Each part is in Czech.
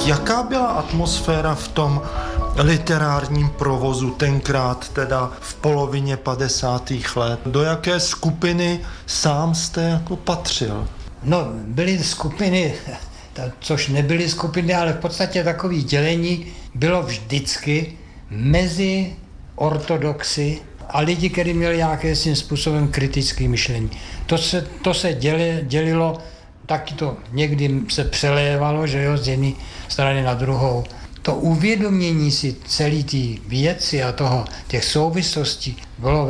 Jaká byla atmosféra v tom literárním provozu tenkrát, teda v polovině 50. let? Do jaké skupiny sám jste jako patřil? No, byly skupiny, což nebyly skupiny, ale v podstatě takové dělení bylo vždycky mezi ortodoxy a lidi, kteří měli nějakým způsobem kritické myšlení. To se dělilo, taky to někdy se přelévalo, že jo, z jedné strany na druhou. To uvědomění si celé té věci a těch souvislostí bylo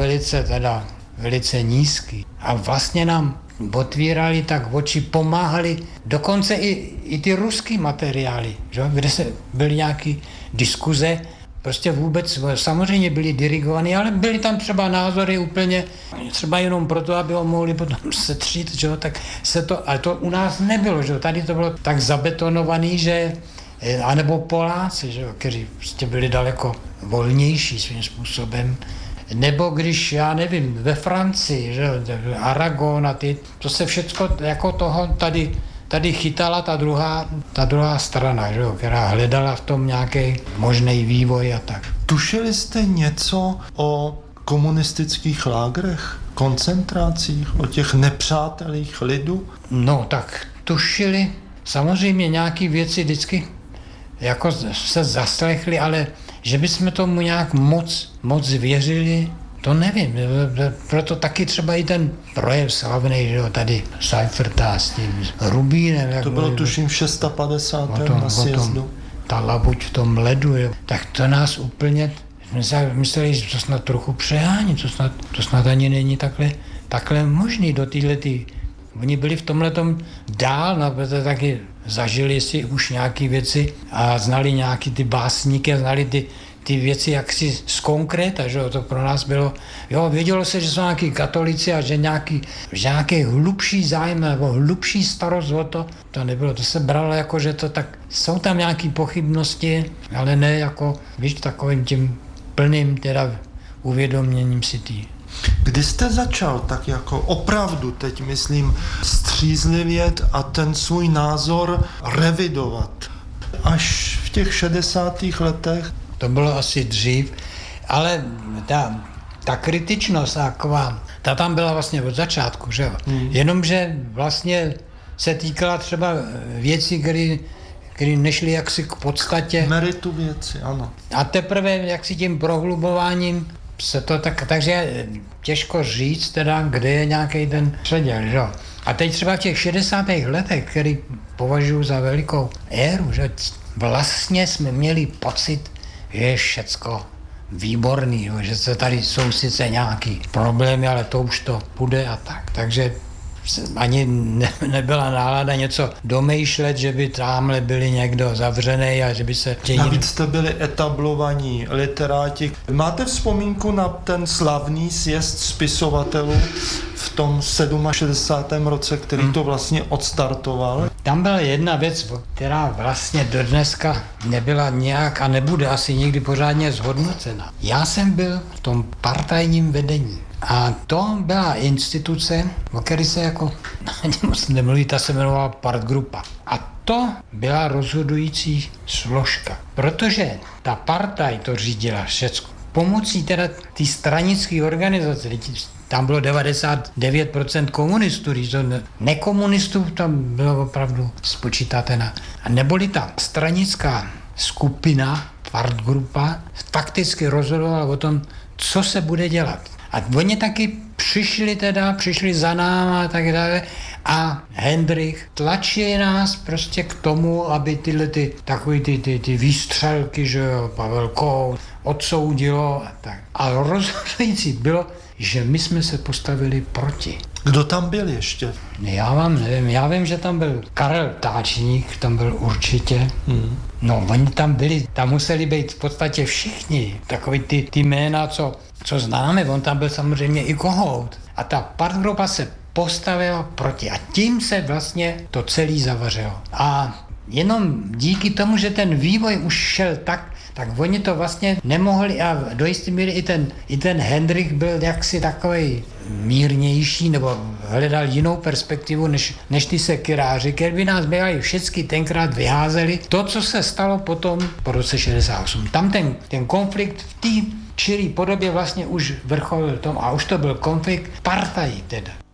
velice nízký. A vlastně nám otvírali tak oči, pomáhali dokonce i ty ruský materiály, že? Kde byly nějaké diskuze, prostě vůbec samozřejmě byly dirigované, ale byly tam třeba názory úplně, třeba jenom proto, aby ho mohli potom setřít, že? Tak ale to u nás nebylo, že? Tady to bylo tak zabetonovaný, že anebo Poláci, že? Kteří prostě byli daleko volnější svým způsobem. Nebo když, já nevím, ve Francii, že, Aragon a to se všecko jako toho tady chytala ta druhá strana, že, která hledala v tom nějaký možný vývoj a tak. Tušili jste něco o komunistických lágrech, koncentrácích, o těch nepřátelích lidu? No tak tušili, samozřejmě nějaké věci vždycky jako se zaslechli, ale že bychom tomu nějak moc věřili, to nevím. Proto taky třeba i ten projev slavný, že jo, tady Seiferta s tím Rubínem. To bylo tuším v 650. na sjezdu. Ta labuť v tom ledu, jo. Tak to nás úplně, jsme si mysleli, že to snad trochu přehání, to snad ani není takhle možný do téhletý. Oni byli v tomhletom dál, no, taky zažili si už nějaké věci a znali nějaký ty básníky a znali ty věci jaksi z konkréta, že to pro nás bylo, jo, vědělo se, že jsou nějaký katolíci a že nějaký hlubší zájem nebo hlubší starost o to nebylo, to se bralo jako, že to tak, jsou tam nějaké pochybnosti, ale ne jako, víš, takovým tím plným teda uvědoměním si tý. Kdy jste začal tak jako opravdu, teď myslím, střízlivět a ten svůj názor revidovat? Až v těch 60. letech? To bylo asi dřív, ale ta kritičnost taková, ta tam byla vlastně od začátku, že jo? Jenomže vlastně se týkala třeba věcí, které nešly jaksi k podstatě. Meritu věci, ano. A teprve jaksi tím prohlubováním se to takže těžko říct teda, kde je nějaký ten předěl, že jo. A teď třeba v těch 60. letech, který považuji za velikou éru, že vlastně jsme měli pocit, že je všecko výborný, že se tady jsou sice nějaký problémy, ale to už to půjde a tak. Takže ani nebyla nálada něco domýšlet, že by tamhle byli někdo zavřený a že by se... Navíc jste byli etablovaní literáti. Máte vzpomínku na ten slavný sjezd spisovatelů v tom 67. roce, který to vlastně odstartoval? Tam byla jedna věc, která vlastně do dneska nebyla nějak a nebude asi nikdy pořádně zhodnocena. Já jsem byl v tom partajním vedení. A to byla instituce, o které se jako moc nemluví, ta se jmenovala Partgrupa. A to byla rozhodující složka, protože ta partaj to řídila všecko. Pomocí teda té stranické organizace, tam bylo 99% komunistů, nekomunistů tam bylo opravdu spočítáte a neboli ta stranická skupina, Partgrupa, fakticky rozhodovala o tom, co se bude dělat. A oni taky přišli za náma a tak dále a Hendrych tlačí nás prostě k tomu, aby ty výstřelky, že jo, Pavel Kout odsoudilo a tak. A rozhodující bylo, že my jsme se postavili proti. Kdo tam byl ještě? Já vám nevím, já vím, že tam byl Karel Táčník, tam byl určitě. No, oni tam byli, tam museli být v podstatě všichni, takový ty jména, co známe, on tam byl samozřejmě i Kohout. A ta Partgrupa se postavila proti a tím se vlastně to celé zavařilo. A jenom díky tomu, že ten vývoj už šel tak oni to vlastně nemohli a do jisté míry i ten Hendrik byl jaksi takovej mírnější nebo hledal jinou perspektivu než ty sekiráři, kteří by nás bývali všichni tenkrát vyházeli. To, co se stalo potom po roce 68. Tam ten konflikt v té čirý podobě vlastně už vrcholil tom a už to byl konflikt partají teda.